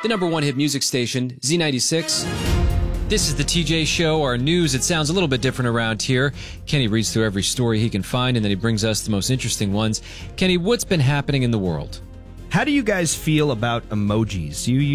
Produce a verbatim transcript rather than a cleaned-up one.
the number one hit music station, Z ninety-six. This is the T J Show, our news. It sounds a little bit different around here. Kenny reads through every story he can find, and then he brings us the most interesting ones. Kenny, what's been happening in the world? How do you guys feel about emojis? You